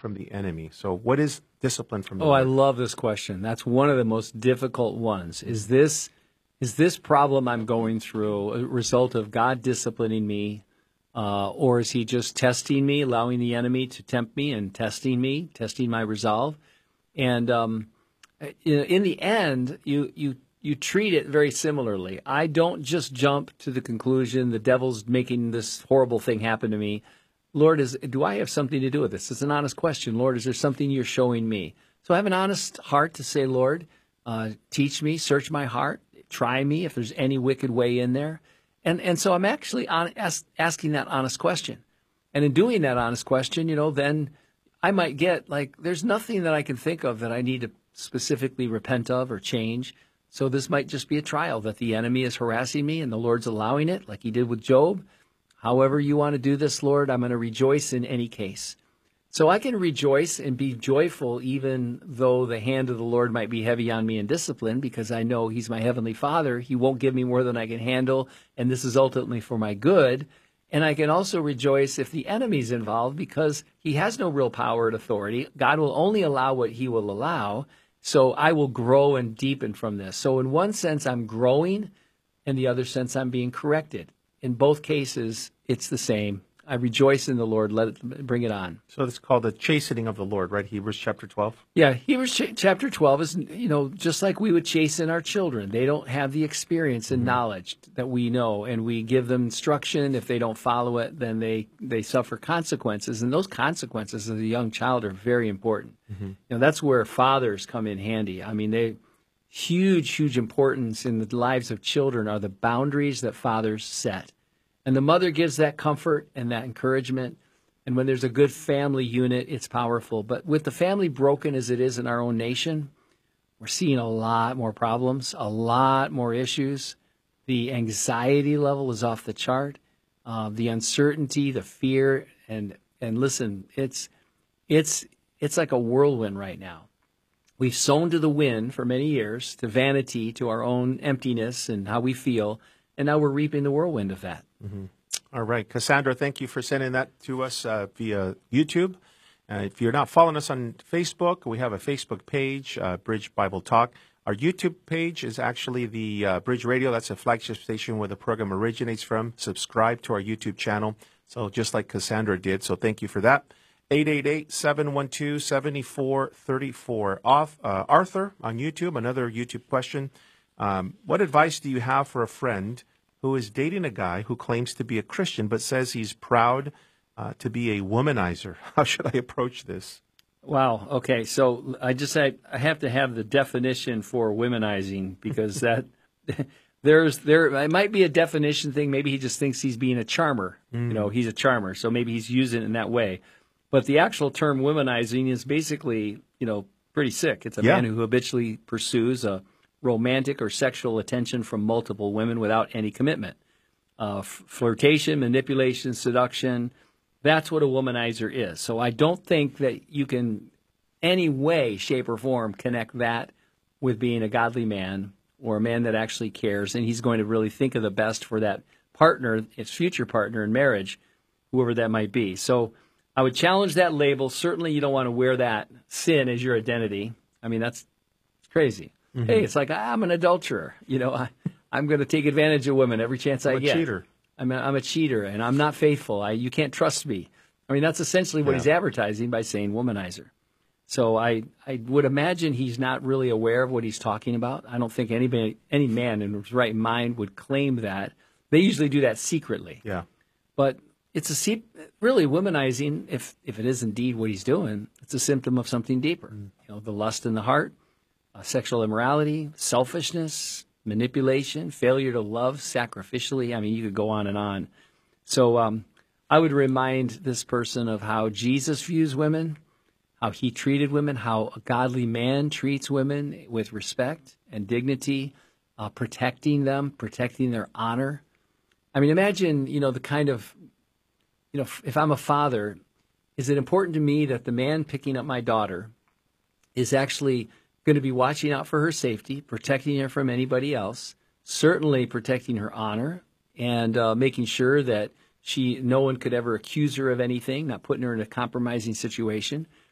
from the enemy. So what is discipline from the Oh, I Lord? love this question. That's one of the most difficult ones. Is this problem I'm going through a result of God disciplining me, or is he just testing me, allowing the enemy to tempt me and testing my resolve? And in the end, you treat it very similarly. I don't just jump to the conclusion the devil's making this horrible thing happen to me. Lord, do I have something to do with this? It's an honest question. Lord, is there something you're showing me? So I have an honest heart to say, Lord, teach me, search my heart, try me if there's any wicked way in there. And so I'm actually asking that honest question. And in doing that honest question, then I might get there's nothing that I can think of that I need to specifically repent of or change. So this might just be a trial that the enemy is harassing me and the Lord's allowing it like he did with Job. However you want to do this, Lord, I'm going to rejoice in any case. So I can rejoice and be joyful even though the hand of the Lord might be heavy on me in discipline, because I know he's my heavenly Father. He won't give me more than I can handle, and this is ultimately for my good. And I can also rejoice if the enemy's involved, because he has no real power and authority. God will only allow what he will allow. So I will grow and deepen from this. So in one sense, I'm growing. In the other sense, I'm being corrected. In both cases, it's the same. I rejoice in the Lord. Bring it on. So it's called the chastening of the Lord, right? Hebrews chapter 12. Yeah, Hebrews chapter 12 is, just like we would chasten our children. They don't have the experience and knowledge that we know, and we give them instruction. If they don't follow it, then they suffer consequences, and those consequences as a young child are very important. That's where fathers come in handy. I mean, huge importance in the lives of children are the boundaries that fathers set. And the mother gives that comfort and that encouragement. And when there's a good family unit, it's powerful. But with the family broken as it is in our own nation, we're seeing a lot more problems, a lot more issues. The anxiety level is off the chart. The uncertainty, the fear, and listen, it's like a whirlwind right now. We've sown to the wind for many years, to vanity, to our own emptiness and how we feel. And now we're reaping the whirlwind of that. All right. Cassandra, thank you for sending that to us via YouTube. If you're not following us on Facebook, we have a Facebook page, Bridge Bible Talk. Our YouTube page is actually the Bridge Radio. That's a flagship station where the program originates from. Subscribe to our YouTube channel, so just like Cassandra did. So thank you for that. 888-712-7434. Arthur on YouTube, another YouTube question. What advice do you have for a friend who is dating a guy who claims to be a Christian but says he's proud to be a womanizer? How should I approach this? Wow. Okay. So I have to have the definition for womanizing, because that it might be a definition thing. Maybe he just thinks he's being a charmer. He's a charmer, so maybe he's using it in that way. But the actual term womanizing is basically, pretty sick. It's a man who habitually pursues a romantic or sexual attention from multiple women without any commitment. Flirtation, manipulation, seduction, that's what a womanizer is. So I don't think that you can any way, shape, or form connect that with being a godly man or a man that actually cares, and he's going to really think of the best for that partner, his future partner in marriage, whoever that might be. So I would challenge that label. Certainly you don't want to wear that sin as your identity. I mean, it's crazy. Hey, it's like, I'm an adulterer. I'm going to take advantage of women every chance I get. I'm a cheater. I'm a cheater, and I'm not faithful. You can't trust me. I mean, that's essentially what he's advertising by saying womanizer. So I would imagine he's not really aware of what he's talking about. I don't think any man in his right mind would claim that. They usually do that secretly. Yeah. But it's really womanizing, if it is indeed what he's doing, it's a symptom of something deeper. The lust in the heart, sexual immorality, selfishness, manipulation, failure to love sacrificially. I mean, you could go on and on. So I would remind this person of how Jesus views women, how he treated women, how a godly man treats women with respect and dignity, protecting them, protecting their honor. I mean, imagine, the kind of, if I'm a father, is it important to me that the man picking up my daughter is actually going to be watching out for her safety, protecting her from anybody else, certainly protecting her honor, and making sure that no one could ever accuse her of anything, not putting her in a compromising situation.